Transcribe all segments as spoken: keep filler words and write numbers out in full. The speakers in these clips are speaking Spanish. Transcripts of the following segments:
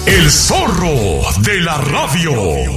El zorro de la radio.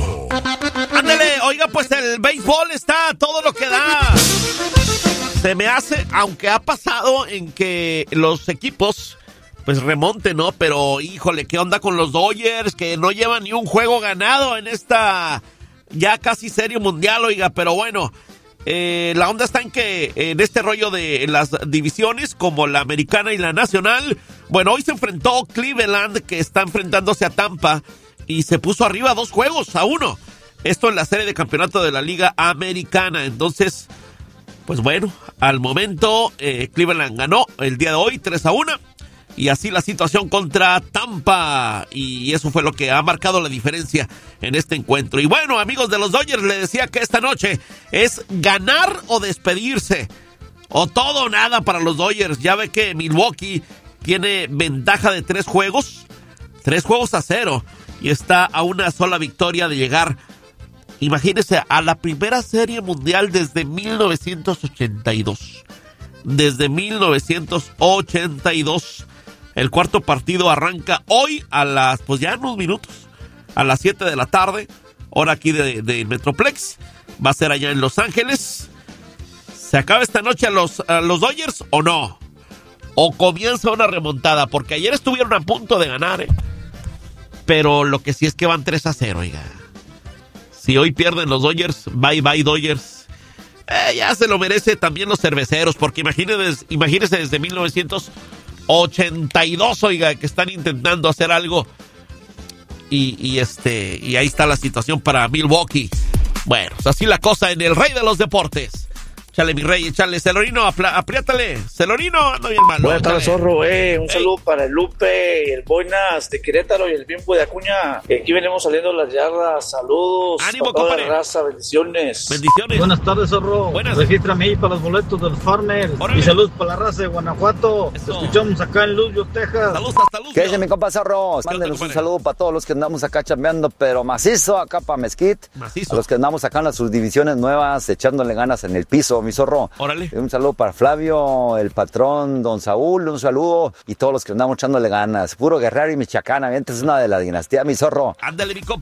Ándale, oiga, pues el béisbol está a todo lo que da. Se me hace, aunque ha pasado en que los equipos pues remonten, ¿no? Pero híjole, ¿qué onda con los Dodgers? Que no llevan ni un juego ganado en esta ya casi serie mundial, oiga, pero bueno. Eh, la onda está en que en este rollo de las divisiones como la americana y la nacional, bueno, hoy se enfrentó Cleveland, que está enfrentándose a Tampa, y se puso arriba dos juegos a uno. Esto en la serie de campeonato de la Liga Americana. Entonces, pues bueno, al momento eh, Cleveland ganó el día de hoy tres a uno. Y así la situación contra Tampa. Y eso fue lo que ha marcado la diferencia en este encuentro. Y bueno, amigos de los Dodgers, les decía que esta noche es ganar o despedirse. O todo o nada para los Dodgers. Ya ve que Milwaukee tiene ventaja de tres juegos. Tres juegos a cero. Y está a una sola victoria de llegar, imagínense, a la primera serie mundial desde mil novecientos ochenta y dos. Desde mil novecientos ochenta y dos. El cuarto partido arranca hoy a las, pues ya en unos minutos, a las siete de la tarde, hora aquí de, de Metroplex. Va a ser allá en Los Ángeles. ¿Se acaba esta noche a los, a los Dodgers o no? ¿O comienza una remontada? Porque ayer estuvieron a punto de ganar, ¿eh? Pero lo que sí es que van tres a cero, oiga. Si hoy pierden los Dodgers, bye bye Dodgers. Eh, ya se lo merece también los cerveceros, porque imagínense, imagínense desde mil novecientos ochenta y dos, oiga, que están intentando hacer algo. Y, y este, y ahí está la situación para Milwaukee. Bueno, pues así la cosa en el rey de los deportes. Échale, mi rey, échale. Celorino, apla- apriétale. Celorino, anda bien malo. Buenas tardes, zorro. Eh, un Ey. saludo para el Lupe, el Boinas de Querétaro y el Bimbo de Acuña. Aquí venimos saliendo las yardas. Saludos. Ánimo, para toda compadre. la raza. Bendiciones. Bendiciones. Buenas tardes, zorro. Buenas. Regístrame ahí para los boletos de los Farmers. Órale. Y saludos para la raza de Guanajuato. Eso. Te escuchamos acá en Luzio, Texas. Saludos hasta Luz. ¿Qué dice mi compa Zorro? ¿Qué onda, Mándenos un compadre? saludo para todos los que andamos acá chambeando, pero macizo acá para Mesquite. Macizo. A los que andamos acá en las subdivisiones nuevas, echándole ganas en el piso, mi Zorro. Órale. Un saludo para Flavio, el patrón, don Saúl, un saludo. Y todos los que andamos echándole ganas. Puro Guerrero y Michoacán, es una de la dinastía, mi Zorro. Ándale, mi compa.